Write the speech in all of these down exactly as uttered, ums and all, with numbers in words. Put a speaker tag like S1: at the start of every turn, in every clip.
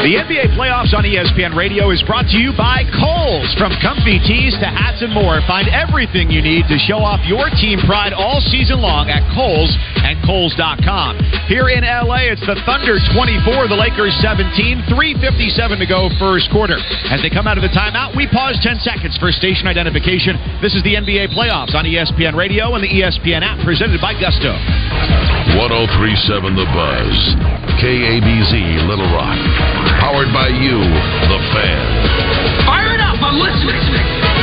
S1: The N B A playoffs on E S P N Radio is brought to you by Kohl's. From comfy tees to hats and more, find everything you need to show off your team pride all season long at Kohl's and Kohl's dot com. Here in L A, it's the Thunder twenty-four, the Lakers seventeen, three fifty-seven to go first quarter. As they come out of the timeout, we pause ten seconds for station identification. This is the N B A playoffs on E S P N Radio and the E S P N app, presented by Gusto.
S2: one oh three point seven The Buzz. K A B Z Little Rock. Powered by you, the fan.
S3: Fire it up, I'm listening.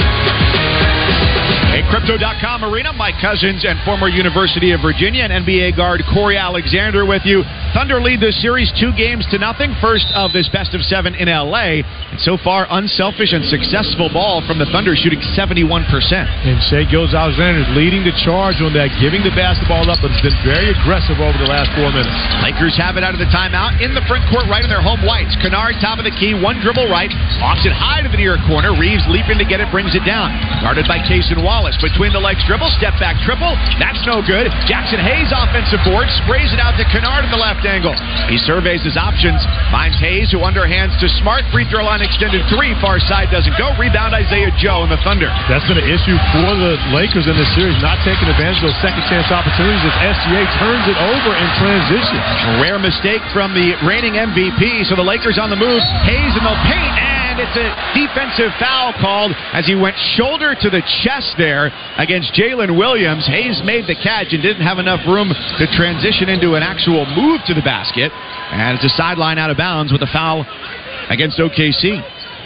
S1: A Crypto dot com arena, Mike Cousins and former University of Virginia and N B A guard Corey Alexander with you. Thunder lead this series two games to nothing. First of this best of seven in L A. And so far, unselfish and successful ball from the Thunder, shooting seventy-one percent.
S4: And Shai Gilgeous-Alexander is leading the charge on that, giving the basketball up, but has been very aggressive over the last four minutes.
S1: Lakers have it out of the timeout in the front court right in their home whites. Kennard, top of the key, one dribble right, offs it high to the near corner. Reeves leaping to get it, brings it down. Guarded by Cason Wallace. Between the legs dribble, step back triple. That's no good. Jackson Hayes offensive board, sprays it out to Kennard in the left angle. He surveys his options, finds Hayes, who underhands to Smart. Free throw line extended three, far side doesn't go. Rebound Isaiah Joe and the Thunder.
S4: That's been an issue for the Lakers in this series, not taking advantage of those second chance opportunities as S G A turns it over in transition.
S1: A rare mistake from the reigning M V P, so the Lakers on the move. Hayes in the paint, and it's a defensive foul called as he went shoulder to the chest there against Jalen Williams. Hayes made the catch and didn't have enough room to transition into an actual move to the basket. And it's a sideline out of bounds with a foul against O K C.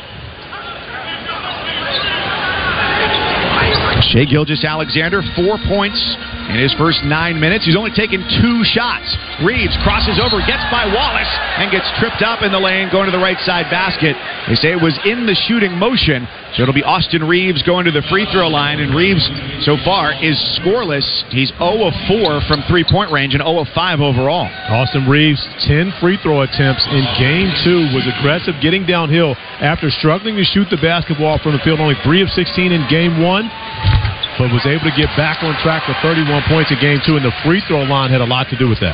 S1: Shai Gilgeous-Alexander, four points in his first nine minutes. He's only taken two shots. Reeves crosses over, gets by Wallace, and gets tripped up in the lane, going to the right side basket. They say it was in the shooting motion, so it'll be Austin Reeves going to the free throw line, and Reeves, so far, is scoreless. He's zero of four from three-point range and zero of five overall.
S4: Austin Reeves, ten free throw attempts in game two, was aggressive getting downhill after struggling to shoot the basketball from the field, only three of sixteen in game one. But was able to get back on track with thirty-one points in game two, and the free throw line had a lot to do with that.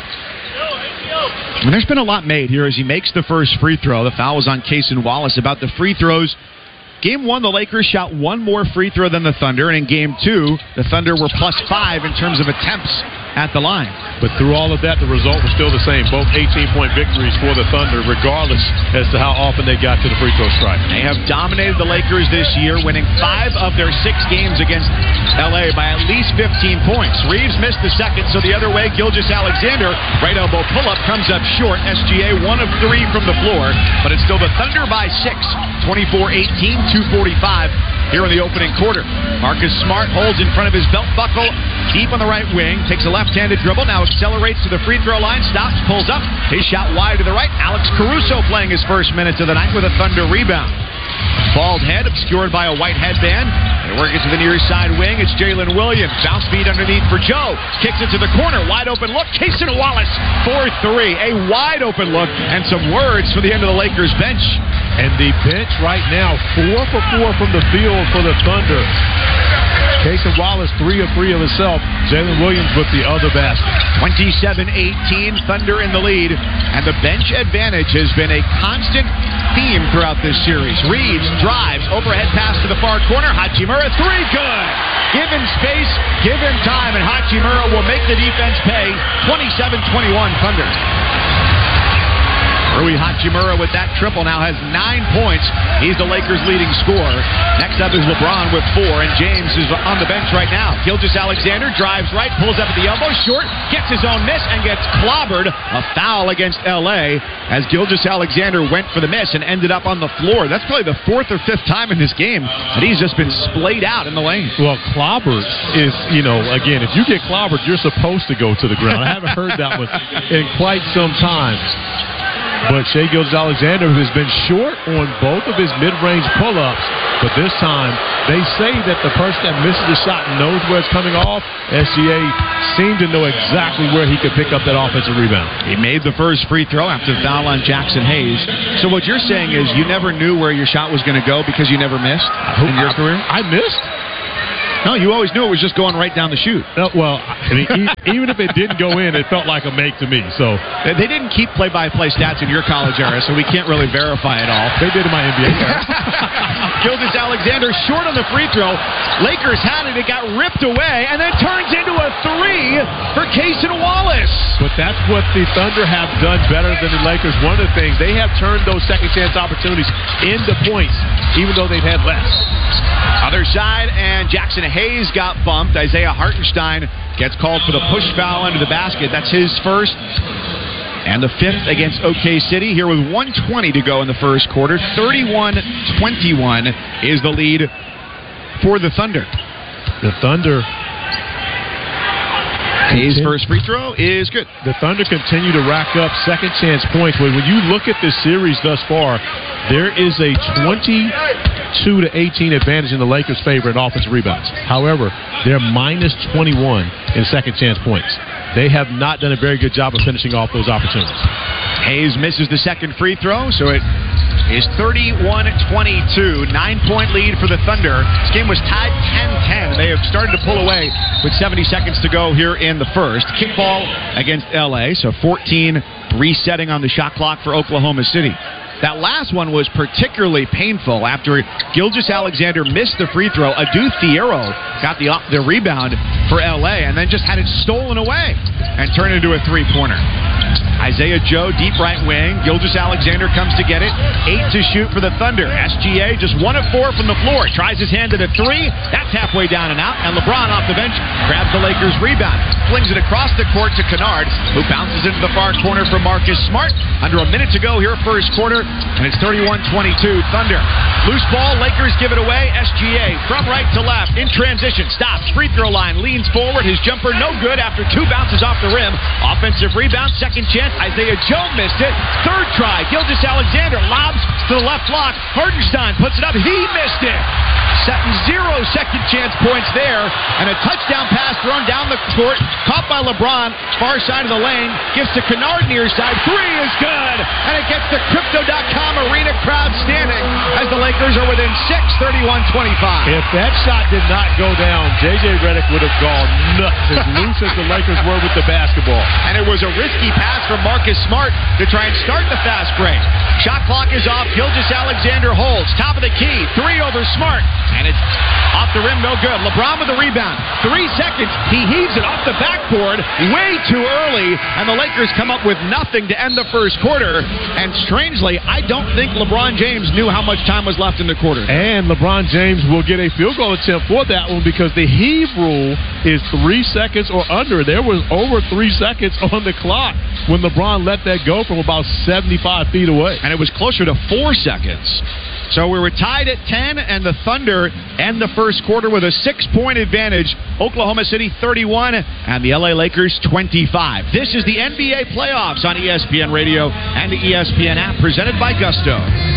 S1: And there's been a lot made here as he makes the first free throw. The foul was on Cason Wallace. About the free throws, game one, the Lakers shot one more free throw than the Thunder, and in game two, the Thunder were plus five in terms of attempts at the line.
S4: But through all of that, the result was still the same. Both eighteen-point victories for the Thunder, regardless as to how often they got to the free throw stripe.
S1: They have dominated the Lakers this year, winning five of their six games against L A by at least fifteen points. Reeves missed the second, so the other way, Gilgeous-Alexander, right elbow pull-up, comes up short. S G A one of three from the floor, but it's still the Thunder by six, twenty-four eighteen, two forty-five here in the opening quarter. Marcus Smart holds in front of his belt buckle, deep on the right wing, takes a left-handed dribble, now accelerates to the free throw line, stops, pulls up, his shot wide to the right. Alex Caruso playing his first minutes of the night with a Thunder rebound. Bald head obscured by a white headband. They work it to the near side wing. It's Jalen Williams. Bounce feed underneath for Joe. Kicks it to the corner. Wide open look. Cason Wallace for three. A wide open look and some words for the end of the Lakers bench.
S4: And the bench right now, four for four from the field for the Thunder. Cason Wallace, three of three of himself. Jalen Williams with the other basket.
S1: twenty-seven eighteen, Thunder in the lead. And the bench advantage has been a constant theme throughout this series. Reeves drives, overhead pass to the far corner. Hachimura, three, good. Give him space, give him time, and Hachimura will make the defense pay. twenty-seven twenty-one, Thunder. Rui Hachimura with that triple now has nine points. He's the Lakers' leading scorer. Next up is LeBron with four, and James is on the bench right now. Gilgeous-Alexander drives right, pulls up at the elbow, short, gets his own miss, and gets clobbered. A foul against L A as Gilgeous-Alexander went for the miss and ended up on the floor. That's probably the fourth or fifth time in this game that he's just been splayed out in the lane.
S4: Well, clobbered is, you know, again, if you get clobbered, you're supposed to go to the ground. I haven't heard that one in quite some time. But Shai Gilgeous-Alexander has been short on both of his mid-range pull-ups. But this time, they say that the person that misses the shot knows where it's coming off. S G A seemed to know exactly where he could pick up that offensive rebound.
S1: He made the first free throw after the foul on Jackson Hayes. So what you're saying is you never knew where your shot was going to go because you never missed in your
S4: I,
S1: career?
S4: I missed.
S1: No, you always knew it was just going right down the chute.
S4: No, well, I mean, e- even if it didn't go in, it felt like a make to me. So
S1: They didn't keep play-by-play stats in your college era, so we can't really verify it all.
S4: they did in my N B A era.
S1: Gilgeous-Alexander short on the free throw. Lakers had it. It got ripped away, and then turns into a three for Cason Wallace.
S4: But that's what the Thunder have done better than the Lakers. One of the things, they have turned those second-chance opportunities into points, even though they've had less.
S1: Other side, and Jackson Hayes got bumped. Isaiah Hartenstein gets called for the push foul under the basket. That's his first and the fifth against O K City. Here with one twenty to go in the first quarter. thirty-one twenty-one is the lead for the Thunder.
S4: The Thunder...
S1: Hayes' first free throw is good.
S4: The Thunder continue to rack up second-chance points. When you look at this series thus far, there is a twenty-two to eighteen advantage in the Lakers' favor in offensive rebounds. However, they're minus twenty-one in second-chance points. They have not done a very good job of finishing off those opportunities.
S1: Hayes misses the second free throw, so it is thirty-one twenty-two. Nine-point lead for the Thunder. This game was tied ten ten. They have started to pull away with seventy seconds to go here in the first. Kickball against L A, so fourteen resetting on the shot clock for Oklahoma City. That last one was particularly painful after Gilgeous-Alexander missed the free throw. Adu Thiero got the, the rebound for L A and then just had it stolen away and turned into a three-pointer. Isaiah Joe, deep right wing. Gilgeous-Alexander comes to get it. Eight to shoot for the Thunder. S G A just one of four from the floor. Tries his hand at a three. That's halfway down and out. And LeBron off the bench grabs the Lakers' rebound. Flings it across the court to Kennard, who bounces into the far corner for Marcus Smart. Under a minute to go here, first quarter. And it's thirty-one twenty-two. Thunder. Loose ball. Lakers give it away. S G A from right to left. In transition. Stops. Free throw line. Leans forward. His jumper no good after two bounces off the rim. Offensive rebound. Second chance. Isaiah Joe missed it. Third try. Gilgeous-Alexander lobs to the left block. Hartenstein puts it up. He missed it. Setting zero second chance points there. And a touchdown pass thrown down the court. Caught by LeBron. Far side of the lane. Gives to Kennard near side. Three is good. And it gets the Crypto dot com arena crowd standing as the Lakers are within six. thirty-one twenty-five.
S4: If that shot did not go down, J J Redick would have gone nuts, as loose as the Lakers were with the basketball.
S1: And it was a risky pass from Marcus Smart to try and start the fast break. Shot clock is off. Gilgeous-Alexander holds. Top of the key. Three over Smart. And it's off the rim. No good. LeBron with the rebound. Three seconds. He heaves it off the backboard way too early. And the Lakers come up with nothing to end the first quarter. And strangely, I don't think LeBron James knew how much time was left in the quarter.
S4: And LeBron James will get a field goal attempt for that one because the heave rule is three seconds or under. There was over three seconds on the clock when LeBron let that go from about seventy-five feet away.
S1: And it was closer to four seconds. So we were tied at ten, and the Thunder end the first quarter with a six-point advantage. Oklahoma City thirty-one, and the L A Lakers twenty-five. This is the N B A playoffs on E S P N Radio and the E S P N app, presented by Gusto.